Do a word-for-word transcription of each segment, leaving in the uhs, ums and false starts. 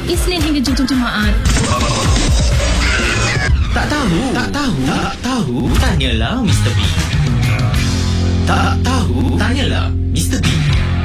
Isnin hingga Jumaat. Tak tahu, tak tahu, tak tahu, tanyalah Mister B. Tak tahu, tanyalah Mister B.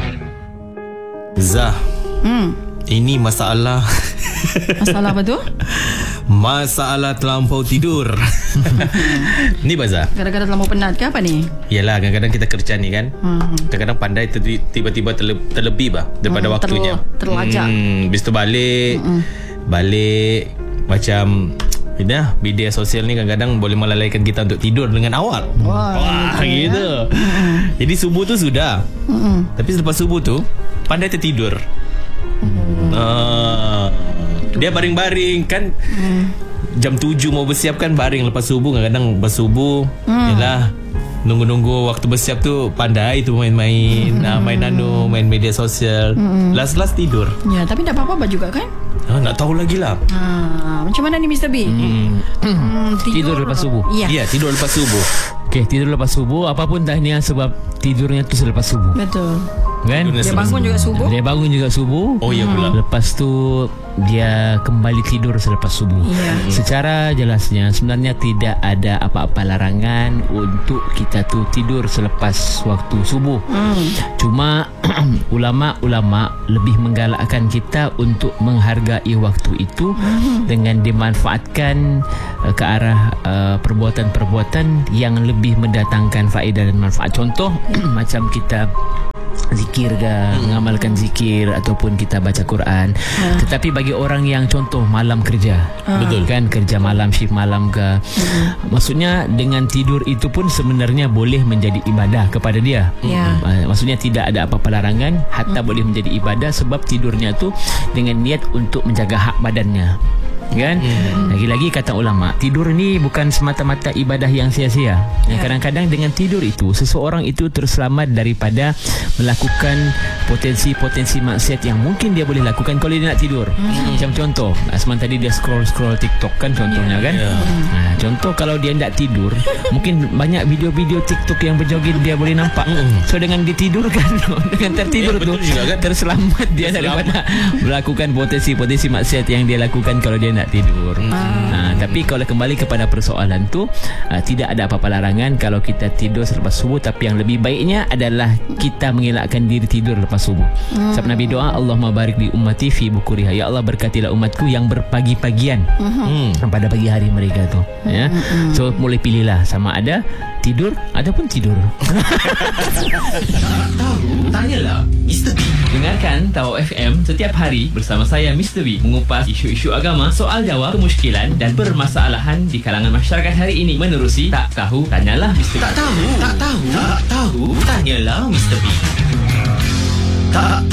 Zah, Hmm. ini masalah Masalah apa tu? Masalah terlampau tidur. Ni Bazah. Kadang-kadang terlalu penat ke apa ni? Yalah, kadang-kadang kita kerja ni kan, Hmm. kadang-kadang pandai ter- tiba-tiba terle- terlebih bah daripada Hmm, waktunya. terlalu- terlajak. Hmm, habis tu balik Mm-mm. Balik macam dah, media sosial ni kadang-kadang boleh melalaikan kita untuk tidur dengan awal. Wah, Wah, gitu. Jadi subuh tu sudah. Mm-mm. Tapi selepas subuh tu pandai tertidur. Ah, dia baring-baring kan. Jam tujuh mau bersiap kan, baring lepas subuh. Kadang-kadang lepas subuh yalah, nunggu-nunggu waktu bersiap tu pandai tu main-main, ah, main anu, main media sosial. Last-last tidur. Ya, tapi tak apa-apa juga kan? Ah, nak tahu lagi lah. Ha, macam mana ni Mister B? Hmm. Hmm, Tidur lepas subuh. Ya, Ya, tidur lepas subuh. Okey, tidur lepas subuh. Apapun tahniah sebab tidurnya tu selepas subuh, betul. kan? Tidurnya Dia selepas bangun juga subuh. Dia bangun juga subuh. Oh ya pula. Lepas tu dia kembali tidur selepas subuh. Ya. Secara jelasnya sebenarnya tidak ada apa-apa larangan untuk kita tu tidur selepas waktu subuh. Hmm. Cuma ulama-ulama lebih menggalakkan kita untuk menghargai waktu itu dengan dimanfaatkan uh, ke arah uh, perbuatan-perbuatan yang lebih mendatangkan faedah dan manfaat. Contoh macam kita zikir ke, mengamalkan zikir ataupun kita baca Quran. Ha. Tetapi bagi orang yang contoh malam kerja, Ha. betul kan, kerja malam, shift malam ke, maksudnya dengan tidur itu pun sebenarnya boleh menjadi ibadah kepada dia. Ya. Uh, maksudnya tidak ada apa-apa larangan, hatta boleh menjadi ibadah sebab tidurnya tu dengan niat untuk menjaga hak badannya. Kan? Hmm. Lagi-lagi kata ulama, tidur ni bukan semata-mata ibadah yang sia-sia. Yang Ya. kadang-kadang dengan tidur itu seseorang itu terselamat daripada melakukan potensi-potensi maksiat yang mungkin dia boleh lakukan kalau dia nak tidur. Hmm. Macam contoh, Asman tadi dia scroll-scroll TikTok kan contohnya, kan? Ya. Nah, contoh kalau dia tak tidur, mungkin banyak video-video TikTok yang berjoget dia boleh nampak. So dengan dia tidur kan, dengan tertidur Ya, tu betul juga kan? terselamat dia daripada melakukan potensi-potensi maksiat yang dia lakukan kalau dia nak tidur. Hmm. Ha, tapi kalau kembali kepada persoalan tu, uh, tidak ada apa-apa larangan kalau kita tidur selepas subuh, tapi yang lebih baiknya adalah kita mengelakkan diri tidur lepas subuh. Hmm. Sebab Nabi doa, Allahumma barik li ummati fi bukuriha. Ya Allah, berkatilah umatku yang berpagi-pagian Hmm. pada pagi hari mereka tu. Ya. So boleh pilihlah sama ada tidur ataupun tidur. Tak tahu, tanyalah Mister B. Dengarkan Tawau F M setiap hari bersama saya Mister B mengupas isu-isu agama, soal jawab, kemusykilan dan permasalahan di kalangan masyarakat hari ini menerusi Tak Tahu Tanyalah Mister B. Tak tahu, tak tahu, tak tahu, tanyalah Mister B. Tak